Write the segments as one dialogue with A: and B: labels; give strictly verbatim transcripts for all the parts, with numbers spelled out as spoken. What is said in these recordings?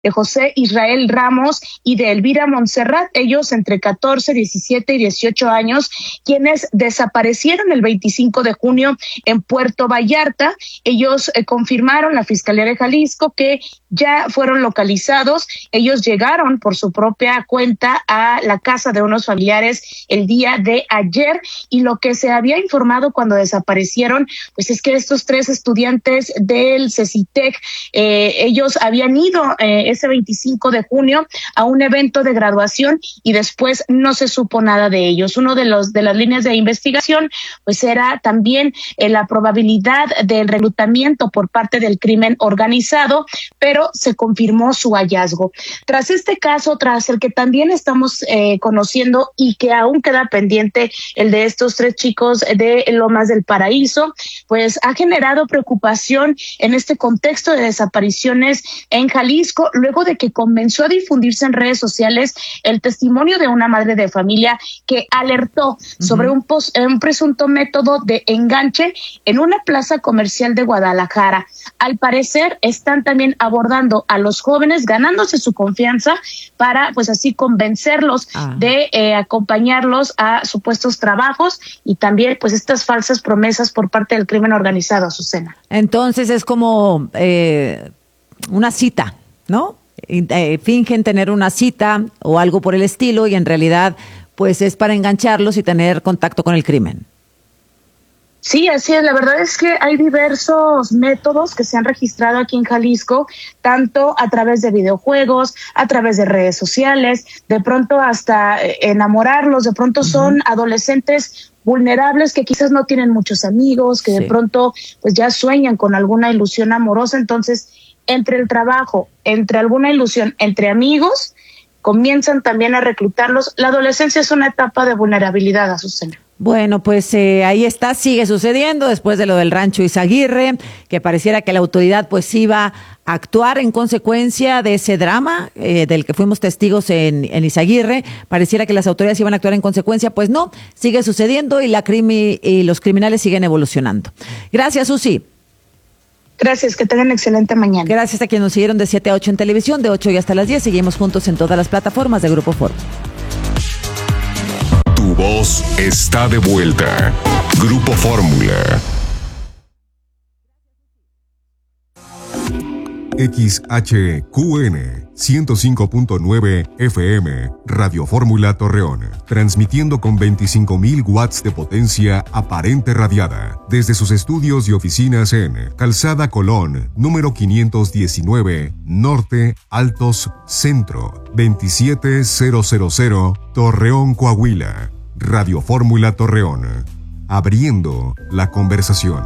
A: de José Israel Ramos y de Elvira Montserrat, ellos entre catorce, diecisiete y dieciocho años, quienes desaparecieron el veinticinco de junio en Puerto Vallarta. Ellos eh, confirmaron la Fiscalía de Jalisco que ya fueron localizados. Ellos llegaron por su propia cuenta a la casa de unos familiares el día de ayer, y lo que se había informado cuando desaparecieron, pues es que estos tres estudiantes del CECITEC, eh, ellos habían ido eh, ese veinticinco de junio a un evento de graduación y después no se supo nada de ellos. Uno de los de las líneas de investigación pues era también eh, la probabilidad del reclutamiento por parte del crimen organizado, pero se confirmó su hallazgo. Tras este caso, tras el que también estamos eh, conociendo y que aún queda pendiente, el de estos tres chicos de Lomas del Paraíso, pues ha generado preocupación en este contexto de desapariciones en Jalisco, luego de que comenzó a difundirse en redes sociales el testimonio de una madre de familia que alertó uh-huh. sobre un, pos, un presunto método de enganche en una plaza comercial de Guadalajara. Al parecer están también abordando a los jóvenes, ganándose su confianza para pues así convencerlos ah. de eh, acompañarlos a supuestos trabajos y también pues estas falsas promesas por parte del crimen organizado, Azucena.
B: Entonces es como eh, una cita, ¿no? Eh, fingen tener una cita o algo por el estilo y en realidad pues es para engancharlos y tener contacto con el crimen.
A: Sí, así es. La verdad es que hay diversos métodos que se han registrado aquí en Jalisco, tanto a través de videojuegos, a través de redes sociales, de pronto hasta enamorarlos, de pronto son uh-huh. adolescentes vulnerables que quizás no tienen muchos amigos, que sí. de pronto pues ya sueñan con alguna ilusión amorosa. Entonces, entre el trabajo, entre alguna ilusión, entre amigos, comienzan también a reclutarlos. La adolescencia es una etapa de vulnerabilidad, Azucena.
B: Bueno, pues eh, ahí está, sigue sucediendo después de lo del Rancho Izaguirre, que pareciera que la autoridad pues iba a actuar en consecuencia de ese drama eh, del que fuimos testigos en, en Izaguirre. Pareciera que las autoridades iban a actuar en consecuencia, pues no, sigue sucediendo y la crimi, y los criminales siguen evolucionando. Gracias, Susi.
A: Gracias, que tengan excelente mañana.
B: Gracias a quienes nos siguieron de siete a ocho en televisión, de ocho y hasta las diez. Seguimos juntos en todas las plataformas de Grupo Fórmula.
C: Tu voz está de vuelta. Grupo Fórmula. X H Q N ciento cinco punto nueve F M, Radio Fórmula Torreón, transmitiendo con veinticinco mil watts de potencia aparente radiada, desde sus estudios y oficinas en Calzada Colón, número quinientos diecinueve, Norte, Altos, Centro, veintisiete mil, Torreón, Coahuila. Radio Fórmula Torreón, abriendo la conversación.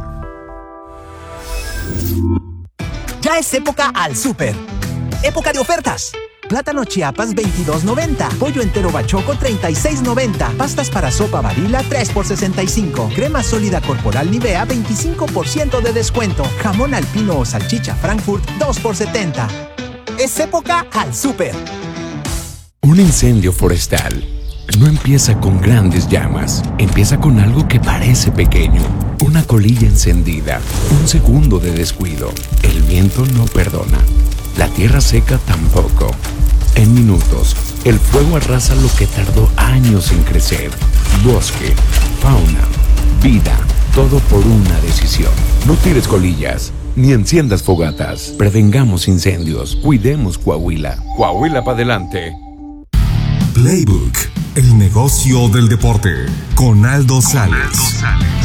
D: Ya es época al súper. Época de ofertas. Plátano Chiapas veintidós noventa, pollo entero bachoco treinta y seis noventa, pastas para sopa Barilla tres por sesenta y cinco, crema sólida corporal Nivea veinticinco por ciento de descuento, jamón alpino o salchicha Frankfurt dos por setenta. Es época al súper.
E: Un incendio forestal no empieza con grandes llamas, empieza con algo que parece pequeño, una colilla encendida, un segundo de descuido. El viento no perdona, la tierra seca tampoco. En minutos, el fuego arrasa lo que tardó años en crecer. Bosque, fauna, vida, todo por una decisión. No tires colillas, ni enciendas fogatas. Prevengamos incendios, cuidemos Coahuila. Coahuila para adelante.
C: Playbook, el negocio del deporte, con Aldo Sales.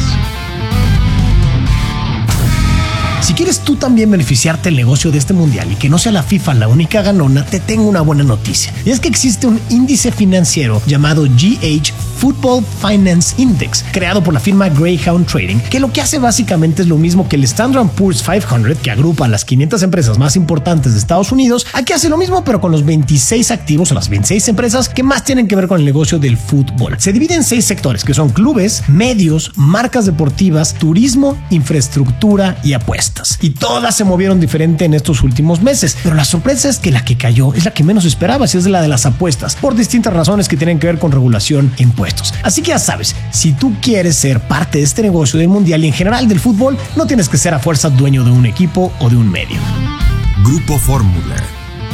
F: Si quieres tú también beneficiarte del negocio de este mundial y que no sea la FIFA la única ganona, te tengo una buena noticia. Y es que existe un índice financiero llamado G H Football Finance Index, creado por la firma Greyhound Trading, que lo que hace básicamente es lo mismo que el Standard and Poor's quinientos, que agrupa a las quinientas empresas más importantes de Estados Unidos. Aquí hace lo mismo, pero con los veintiséis activos o las veintiséis empresas que más tienen que ver con el negocio del fútbol. Se divide en seis sectores, que son clubes, medios, marcas deportivas, turismo, infraestructura y apuestas. Y todas se movieron diferente en estos últimos meses, pero la sorpresa es que la que cayó es la que menos esperabas, y es la de las apuestas, por distintas razones que tienen que ver con regulación e impuestos. Así que ya sabes, si tú quieres ser parte de este negocio del mundial y en general del fútbol, no tienes que ser a fuerza dueño de un equipo o de un medio. Grupo Fórmula,